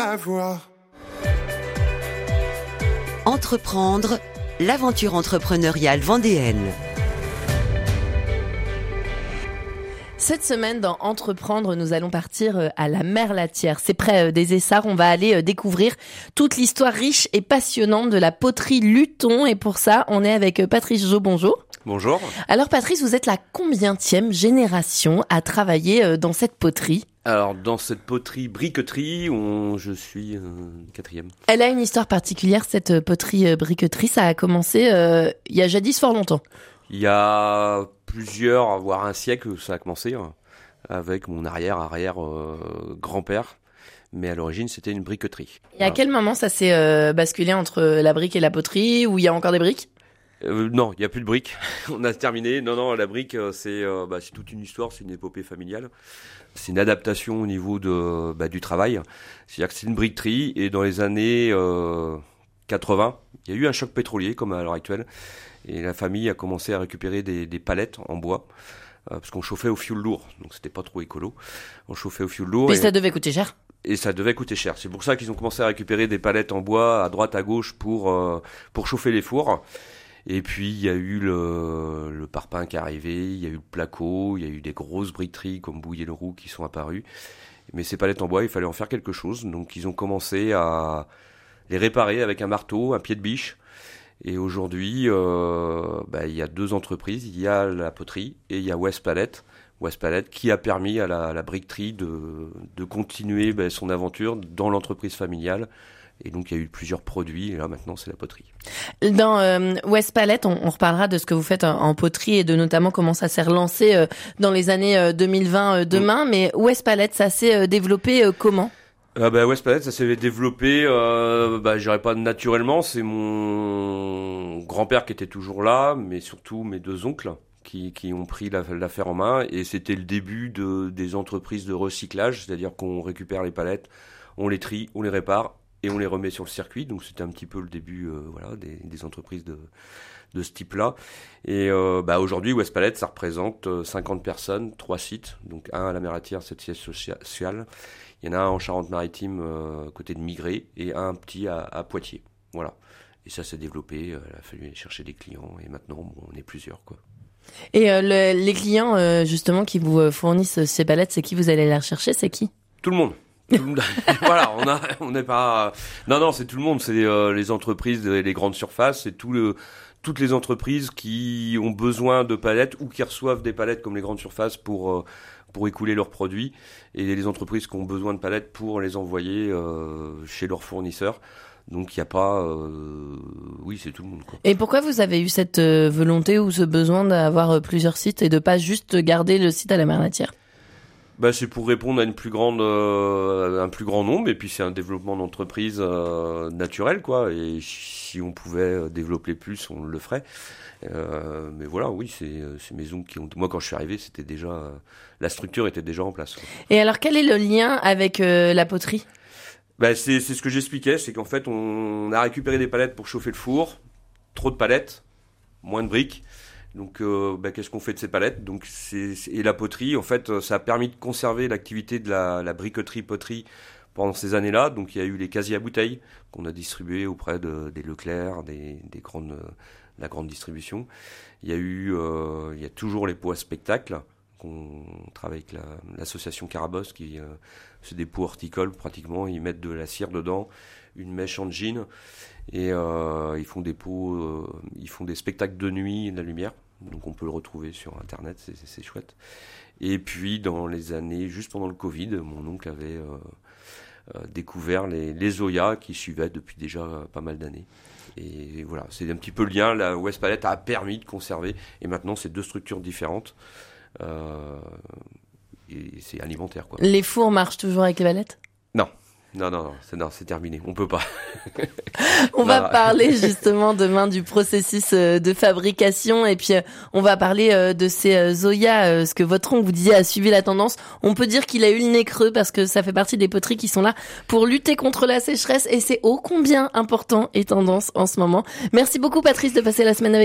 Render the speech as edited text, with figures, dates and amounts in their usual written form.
à voir. Entreprendre, l'aventure entrepreneuriale vendéenne. Cette semaine, dans Entreprendre, nous allons partir à la Merlatière. C'est près des Essarts. On va aller découvrir toute l'histoire riche et passionnante de la poterie Luton. Et pour ça, on est avec Patrice Jo. Bonjour. Bonjour. Alors Patrice, vous êtes la combienième génération à travailler dans cette poterie ? Alors, dans cette poterie briqueterie, je suis quatrième. Elle a une histoire particulière, cette poterie briqueterie. Ça a commencé il y a jadis fort longtemps. Il y a plusieurs, voire un siècle, ça a commencé avec mon arrière-grand-père. Mais à l'origine, c'était une briqueterie. Et à quel moment ça s'est basculé entre la brique et la poterie, où il y a encore des briques ? Non, il n'y a plus de briques. On a terminé. Non, la brique, c'est toute une histoire, c'est une épopée familiale. C'est une adaptation au niveau du travail. C'est-à-dire que c'est une briqueterie et dans les années 80, il y a eu un choc pétrolier comme à l'heure actuelle. Et la famille a commencé à récupérer des palettes en bois. Parce qu'on chauffait au fioul lourd, donc c'était pas trop écolo. On chauffait au fioul lourd. Mais ça devait coûter cher. Et ça devait coûter cher. C'est pour ça qu'ils ont commencé à récupérer des palettes en bois à droite, à gauche pour chauffer les fours. Et puis il y a eu le parpaing qui est arrivé, il y a eu le placo, il y a eu des grosses briqueteries comme Bouillé-le-Roux qui sont apparues. Mais ces palettes en bois, il fallait en faire quelque chose. Donc ils ont commencé à les réparer avec un marteau, un pied de biche. Et aujourd'hui, il y a deux entreprises. Il y a la poterie et il y a West Pallet qui a permis à la briqueterie de continuer son aventure dans l'entreprise familiale. Et donc, il y a eu plusieurs produits, et là, maintenant, c'est la poterie. Dans West Pallet, on reparlera de ce que vous faites en poterie et de notamment comment ça s'est relancé dans les années 2020 demain. Mais West Pallet, ça s'est développé comment ? West Pallet, ça s'est développé, je dirais pas naturellement. C'est mon grand-père qui était toujours là, mais surtout mes deux oncles qui ont pris l'affaire en main. Et c'était le début des entreprises de recyclage, c'est-à-dire qu'on récupère les palettes, on les trie, on les répare, et on les remet sur le circuit. Donc c'était un petit peu le début des entreprises de ce type-là. Et aujourd'hui, West Pallet, ça représente 50 personnes, 3 sites. Donc un à la Merlatière, c'est le siège social. Il y en a un en Charente-Maritime, côté de Migré, et un petit à Poitiers. Voilà. Et ça s'est développé, il a fallu aller chercher des clients, et maintenant, on est plusieurs, quoi. Et les clients, justement, qui vous fournissent ces palettes, c'est qui vous allez les rechercher, c'est qui ? Tout le monde. Voilà, on n'est pas. Non, c'est tout le monde. C'est les entreprises, les grandes surfaces, c'est toutes les entreprises qui ont besoin de palettes ou qui reçoivent des palettes comme les grandes surfaces pour écouler leurs produits, et les entreprises qui ont besoin de palettes pour les envoyer chez leurs fournisseurs. Donc il n'y a pas. C'est tout le monde, quoi. Et pourquoi vous avez eu cette volonté ou ce besoin d'avoir plusieurs sites et de pas juste garder le site à la Merlatière ? C'est pour répondre à un plus grand nombre, et puis c'est un développement d'entreprise naturel, quoi. Et si on pouvait développer plus, on le ferait. Mais voilà, oui, c'est mes oncles qui ont. Moi, quand je suis arrivé, c'était déjà la structure était déjà en place, quoi. Et alors, quel est le lien avec la poterie ? C'est ce que j'expliquais, c'est qu'en fait, on a récupéré des palettes pour chauffer le four, trop de palettes, moins de briques. Donc, qu'est-ce qu'on fait de ces palettes ? Donc, et la poterie, en fait, ça a permis de conserver l'activité de la briqueterie-poterie pendant ces années-là. Donc, il y a eu les casiers à bouteilles qu'on a distribués auprès des Leclerc, la grande distribution. Il y a toujours les pots à spectacle qu'on travaille avec l'association Carabosse, qui c'est des pots horticoles pratiquement. Ils mettent de la cire dedans, une mèche en jean. Et ils font des pots, ils font des spectacles de nuit et de la lumière. Donc on peut le retrouver sur Internet, c'est chouette. Et puis dans les années, juste pendant le Covid, mon oncle avait découvert les Zoya qui suivaient depuis déjà pas mal d'années. Et voilà, c'est un petit peu le lien. La West Pallet a permis de conserver. Et maintenant, c'est deux structures différentes. Et c'est alimentaire, quoi. Les fours marchent toujours avec les palettes ? Non, c'est terminé. On peut pas. On va parler justement demain du processus de fabrication, et puis on va parler de ces Zoya, ce que votre oncle vous disait a suivi la tendance. On peut dire qu'il a eu le nez creux parce que ça fait partie des poteries qui sont là pour lutter contre la sécheresse, et c'est ô combien important et tendance en ce moment. Merci beaucoup Patrice de passer la semaine avec